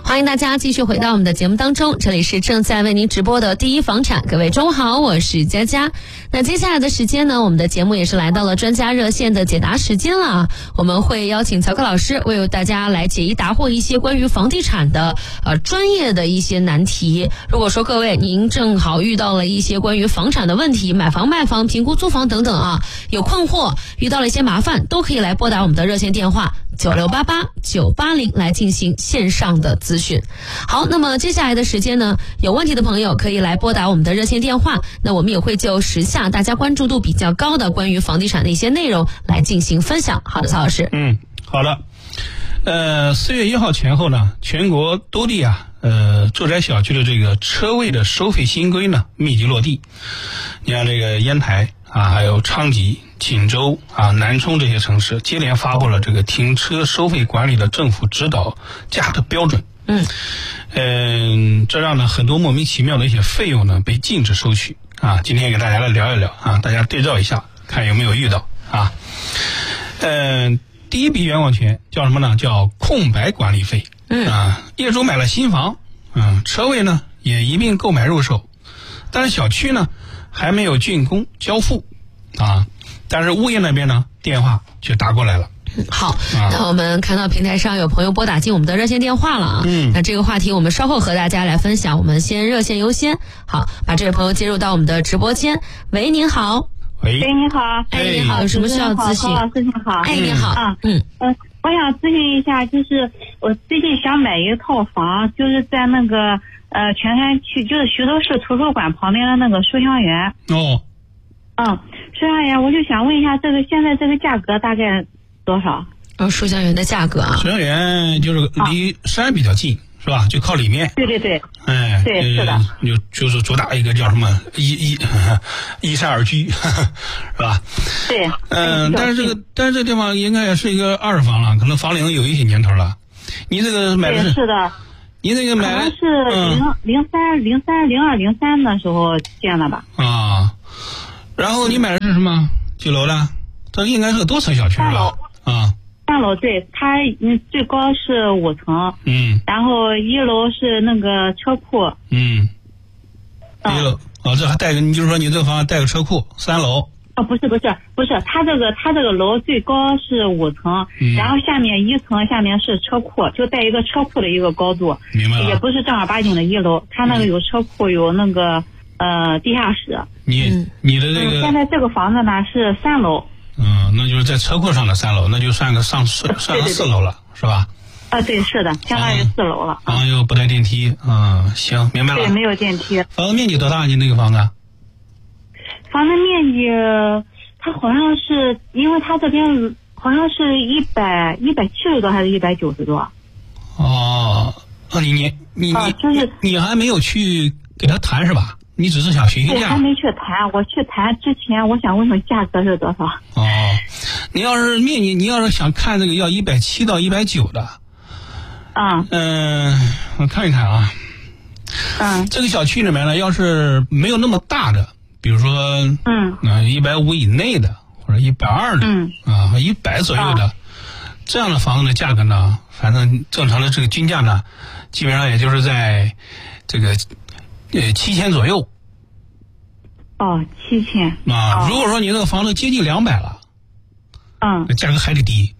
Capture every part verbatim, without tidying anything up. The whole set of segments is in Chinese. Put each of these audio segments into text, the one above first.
欢迎大家继续回到我们的节目当中，这里是正在为您直播的第一房产。各位中午好，我是佳佳。那接下来的时间呢，我们的节目也是来到了专家热线的解答时间了。我们会邀请曹克老师为大家来解疑答惑一些关于房地产的呃专业的一些难题。如果说各位您正好遇到了一些关于房产的问题，买房卖房、评估租房等等啊，有困惑，遇到了一些麻烦，都可以来拨打我们的热线电话九六八八九八零来进行线上的咨询。好，那么接下来的时间呢，有问题的朋友可以来拨打我们的热线电话，那我们也会就时下大家关注度比较高的关于房地产的一些内容来进行分享。好的，曹老师。 嗯，好的。呃，四月一号前后呢，全国多地啊，呃，住宅小区的这个车位的收费新规呢密集落地。你看这个烟台啊，还有昌吉、锦州啊、南充这些城市接连发布了这个停车收费管理的政府指导价的标准。 嗯， 嗯，这让呢很多莫名其妙的一些费用呢被禁止收取啊。今天给大家来聊一聊啊，大家对照一下，看有没有遇到啊。嗯，第一笔冤枉钱叫什么呢？叫空白管理费。 嗯啊，业主买了新房，嗯，车位呢也一并购买入手，但是小区呢还没有竣工交付啊，但是物业那边呢电话却打过来了。 好，那我们看到平台上有朋友拨打进我们的热线电话了啊。 嗯， 那这个话题我们稍后和大家来分享，我们先热线优先。好，把这位朋友接入到我们的直播间。喂，您好。 喂， 喂，你好。 哎，你好，有什么需要咨询？ 曹老师你好。 哎，你好。 啊， 嗯嗯，我想咨询一下，就是我最近想买一套房，就是在那个呃泉山区，就是徐州市图书馆旁边的那个书香园。 哦。 嗯，书香园，我就想问一下，这个现在这个价格大概多少？ 呃，书香园的价格啊。 书香园就是离山比较近，啊、是吧？就靠里面。 对对对。 哎， 对，是的。 就就是主打一个叫什么依依依山而居，是吧？ 对。 嗯、呃，但是这个但是这个地方应该也是一个二房了，可能房龄有一些年头了。你这个买的是？ 是的。 你这个买的是零零三零三零二零三的时候建的吧？ 啊。然后你买的是什么？几楼的？这应该是个多层小区三楼啊。 三楼，对，它嗯最高是五层， 嗯， 然后一楼是那个车库， 嗯， 嗯、 一楼哦，这还带个，你就是说你这个房子带个车库，三楼。 哦，不是不是不是，它这个它这个楼最高是五层， 嗯、 然后下面一层下面是车库，就带一个车库的一个高度， 明白了， 也不是正儿八经的一楼，它那个有车库，嗯、有那个呃地下室。 你、嗯、你的这个、 嗯、现在这个房子呢是三楼。 嗯，那就是在车库上的三楼，那就算个上四算个四楼了，是吧？ 啊，对，是的，相当于四楼了。 房又不带电梯，嗯，行，明白了。 对，没有电梯。 房子面积多大？你那个房子？ 房子面积，它好像是，因为它这边好像是一百一百七十多还是一百九十多。 哦，那你你你啊、 你就是你还没有去给他谈是吧？你只是想询询价？ 我还没去谈，我去谈之前，我想问问价格是多少。 哦，你要是面积，你要是想看这个要一百七到一百九的， 嗯嗯、呃，我看一看啊， 嗯， 这个小区里面呢，要是没有那么大的，比如说， 嗯， 啊一百五以内的，或者一百二的， 嗯， 啊和一百左右的、啊，这样的房子的价格呢，反正正常的这个均价呢，基本上也就是在这个。呃，七千左右。 哦，七千。 啊、 哦， 如果说你那个房子接近两百了， 嗯， 价格还得低。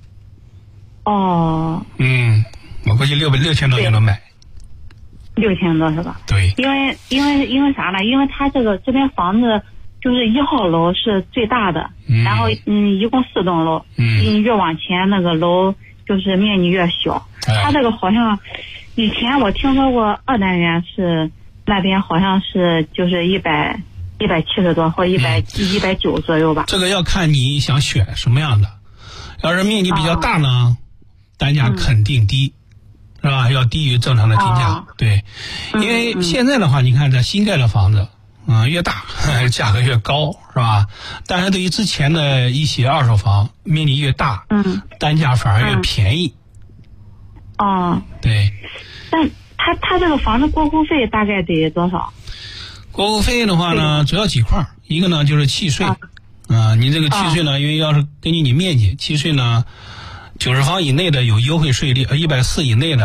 哦。 嗯，我估计六百六千多就能买。 六千多是吧？ 对。 因为因为因为啥呢？因为它这个这边房子就是一号楼是最大的， 嗯、 然后嗯，一共四栋楼， 嗯， 越往前那个楼就是面积越小。 哎、 它这个好像以前我听说过二单元是。那边好像是就是一百一百七十多或一百一百九左右吧。 这个要看你想选什么样的，要是面积比较大呢， 啊、 单价肯定低，嗯、是吧？要低于正常的均价。 啊、 对，因为现在的话，你看这新盖的房子，嗯，越大价格越高，是吧？但是对于之前的一些二手房，面积越大， 嗯， 单价反而越便宜。 哦、嗯。啊、 对。 但。他他这个房子过户费大概得多少？ 过户费的话呢，主要几块，一个呢就是契税，啊、呃，你这个契税呢，啊、因为要是根据你面积，契税呢，九十方以内的有优惠税率，呃，一百四以内的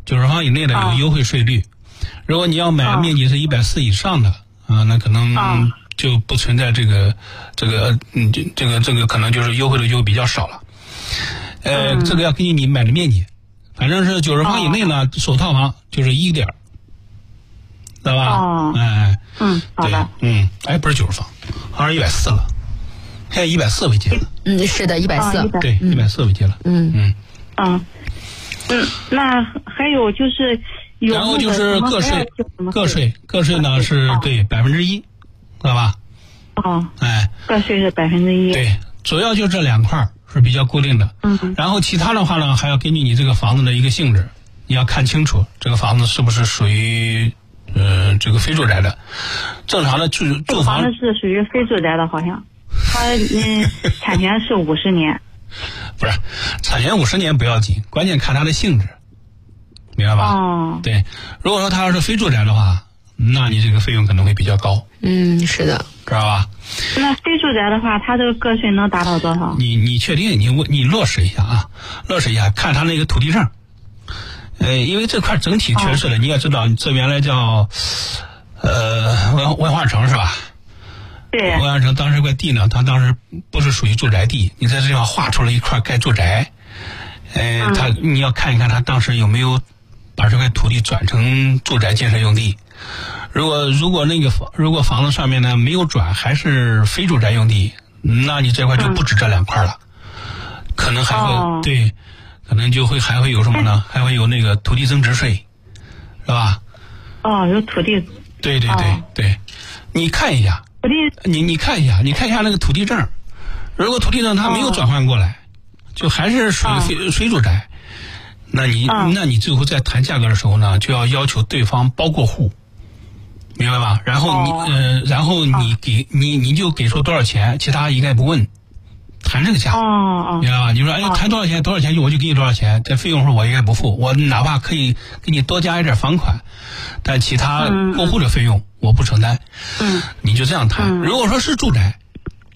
九十方以内的有优惠税率。如果你要买面积是一百四以上的啊，那可能就不存在这个这个嗯这这个这个可能就是优惠的就比较少了。呃，这个要根据你买的面积，反正是九十方以内呢，首套房就是一点，知道吧？ 哦， 哎， 嗯，好的， 嗯，哎，不是九十方，好像一百四了，现在一百四为界了。 嗯，是的，一百四， 对，一百四为界了。 嗯嗯嗯嗯，那还有就是有然后就是个税，个税，个税呢是对百分之一，知道吧？ 哦， 哎， 个税是百分之一。 对，主要就这两块是比较固定的。 嗯， 然后其他的话呢，还要根据你这个房子的一个性质，你要看清楚这个房子是不是属于呃这个非住宅的。正常的住住房子是属于非住宅的，好像它嗯产权是五十年。 不是，产权五十年不要紧，关键看它的性质，明白吧？ 哦， 对，如果说它要是非住宅的话，那你这个费用可能会比较高。 嗯，是的， 知道吧？ 那非住宅的话，它这个个税能达到多少？ 你你确定？你你落实一下啊，落实一下，看他那个土地证。呃，因为这块整体缺失了，哦、你也知道，这原来叫呃文文化城是吧？ 对。 文化城当时这块地呢，它当时不是属于住宅地，你在这地方划出了一块盖住宅，呃，嗯、他你要看一看他当时有没有把这块土地转成住宅建设用地。如果如果那个房如果房子上面呢没有转，还是非住宅用地，那你这块就不止这两块了，嗯、可能还会、哦、对，可能就会还会有什么呢？还会有那个土地增值税，是吧？ 哦，有土地。 对对对、哦、对，你看一下， 土地， 你你看一下，你看一下那个土地证，如果土地证它没有转换过来，哦、就还是属于非、哦、非住宅，那你、哦、那你最后在谈价格的时候呢，就要要求对方包过户。明白吧？然后你、哦、呃，然后你给、哦、你你就给出多少钱，其他一概不问，谈这个价， 哦哦， 明白吧？你说哎，谈多少钱？多少钱就我就给你多少钱，这费用是我一概不付，我哪怕可以给你多加一点房款，但其他过户的费用我不承担。嗯，你就这样谈。嗯、如果说是住宅，